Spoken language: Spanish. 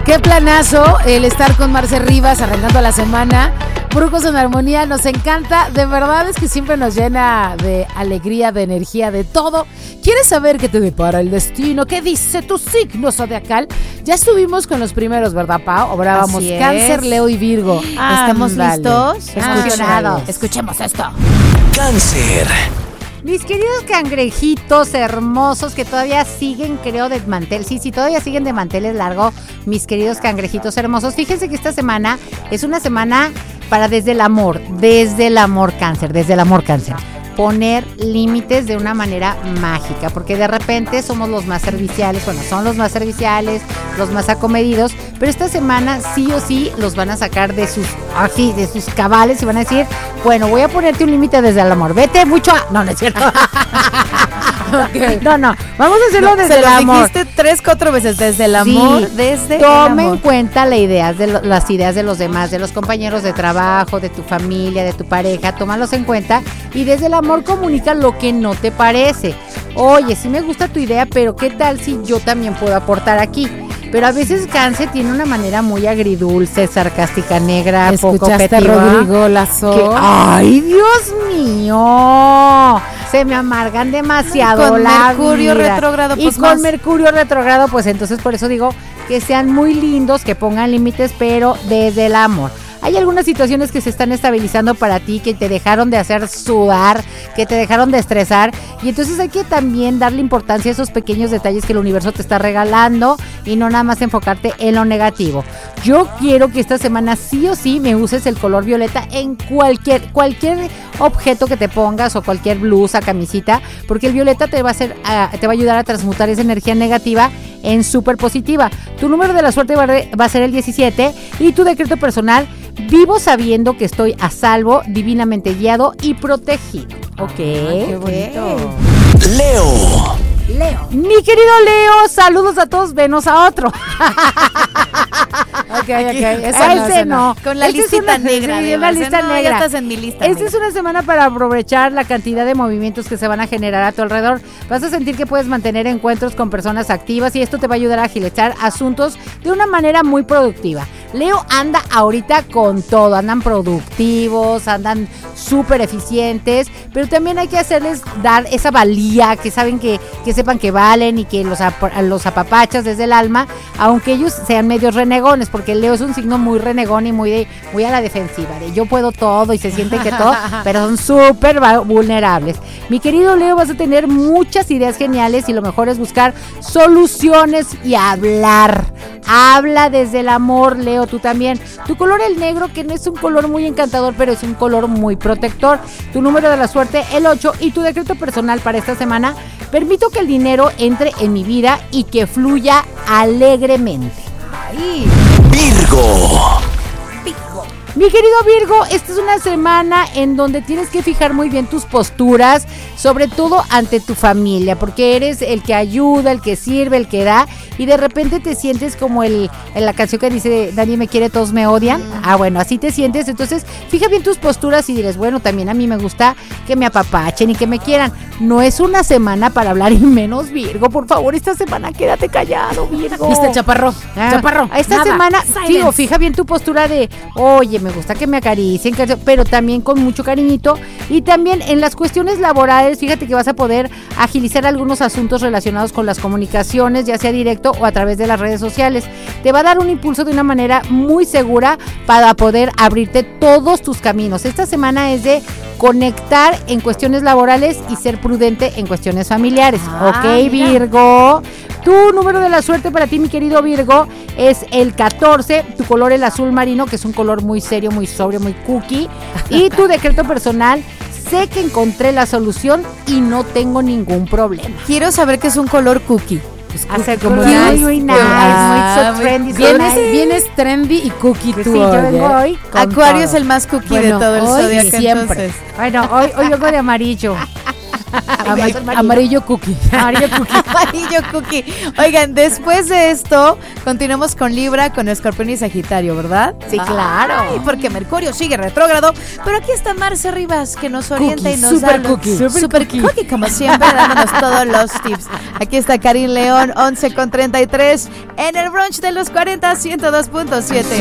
Qué planazo el estar con Marce Rivas arrancando la semana. Brujos en Armonía, nos encanta. De verdad es que siempre nos llena de alegría, de energía, de todo. ¿Quieres saber qué te depara el destino? ¿Qué dice tu signo zodiacal? Ya estuvimos con los primeros, ¿verdad, Pau? Obrábamos Cáncer, Leo y Virgo. ¿Estamos listos? Emocionados. Escuchemos esto. Cáncer. Mis queridos cangrejitos hermosos que todavía siguen, creo, de mantel. Sí, todavía siguen de manteles largo, mis queridos cangrejitos hermosos. Fíjense que esta semana es una semana para desde el amor Cáncer, desde el amor Cáncer. Poner límites de una manera mágica, porque de repente somos los más serviciales, son los más serviciales, los más acomedidos, pero esta semana sí o sí los van a sacar de sus cabales y van a decir, bueno, voy a ponerte un límite desde el amor, vete mucho a... No es cierto. Okay. No, vamos a hacerlo desde el amor. Se lo dijiste 3-4 veces, desde el amor, desde el amor. Toma en cuenta las ideas de los demás, de los compañeros de trabajo, de tu familia, de tu pareja, tómalos en cuenta y desde el amor comunica lo que no te parece. Oye, sí me gusta tu idea, pero ¿qué tal si yo también puedo aportar aquí? Pero a veces Cáncer tiene una manera muy agridulce, sarcástica, negra, poco objetiva. Rodrigo Lazo. ¡Ay, Dios mío! Se me amargan demasiado con la Mercurio vida. retrógrado, pues y con Mercurio retrógrado, pues entonces por eso digo que sean muy lindos, que pongan límites, pero desde el amor. Hay algunas situaciones que se están estabilizando para ti, que te dejaron de hacer sudar, que te dejaron de estresar, y entonces hay que también darle importancia a esos pequeños detalles que el universo te está regalando y no nada más enfocarte en lo negativo. Yo quiero que esta semana sí o sí me uses el color violeta en cualquier objeto que te pongas o cualquier blusa, camisita, porque el violeta te va a ayudar a transmutar esa energía negativa en súper positiva. Tu número de la suerte va a ser el 17 y tu decreto personal: vivo sabiendo que estoy a salvo, divinamente guiado y protegido. Ok. Qué bonito. Leo. Mi querido Leo, saludos a todos, venos a otro. Ok, ese no. Con la listita negra. Sí, la lista negra. Ya estás en mi lista. Esta es una semana para aprovechar la cantidad de movimientos que se van a generar a tu alrededor. Vas a sentir que puedes mantener encuentros con personas activas y esto te va a ayudar a agilizar asuntos de una manera muy productiva. Leo anda ahorita con todo, andan productivos, andan súper eficientes, pero también hay que hacerles dar esa valía, que saben que sepan que valen y que los apapachas desde el alma, aunque ellos sean medios renegones, porque Leo es un signo muy renegón y muy a la defensiva, de yo puedo todo y se siente que todo, pero son súper vulnerables. Mi querido Leo, vas a tener muchas ideas geniales y lo mejor es buscar soluciones y hablar. Habla desde el amor, Leo, tú también. Tu color el negro, que no es un color muy encantador, pero es un color muy protector. Tu número de la suerte el 8 y tu decreto personal para esta semana: permito que el dinero entre en mi vida y que fluya alegremente. Ay. Virgo. Mi querido Virgo, esta es una semana en donde tienes que fijar muy bien tus posturas, sobre todo ante tu familia, porque eres el que ayuda, el que sirve, el que da, y de repente te sientes como en la canción que dice nadie me quiere, todos me odian. Bueno, así te sientes. Entonces fija bien tus posturas y diles, bueno, también a mí me gusta que me apapachen y que me quieran. No es una semana para hablar, y menos Virgo, por favor, esta semana quédate callado, Virgo. ¿Viste, chaparro? Esta semana, digo, fija bien tu postura de, oye, me gusta que me acaricien, pero también con mucho cariñito. Y también en las cuestiones laborales, fíjate que vas a poder agilizar algunos asuntos relacionados con las comunicaciones, ya sea directo o a través de las redes sociales. Te va a dar un impulso de una manera muy segura para poder abrirte todos tus caminos. Esta semana es de conectar en cuestiones laborales y ser prudente en cuestiones familiares. Ok, Virgo. Tu número de la suerte para ti, mi querido Virgo, es el 14. Tu color el azul marino, que es un color muy serio, muy sobrio, muy cookie. Y tu decreto personal: sé que encontré la solución y no tengo ningún problema. Quiero saber qué es un color cookie. Hace como muy trendy. Vienes trendy y cookie tú. Sí, yo vengo hoy. Acuario es el más cookie de todo el zodiaco. Siempre. Bueno, hoy vengo de amarillo. Amarillo cookie. Amarillo cookie. Amarillo cookie. Oigan, después de esto, continuamos con Libra, con Escorpión y Sagitario, ¿verdad? Sí, claro. Ay, porque Mercurio sigue retrógrado. Pero aquí está Marce Rivas, que nos orienta y nos super da cookie. Super cookie, como siempre, dándonos todos los tips. Aquí está Karin León, 11:33, en el brunch de los 40, 102.7.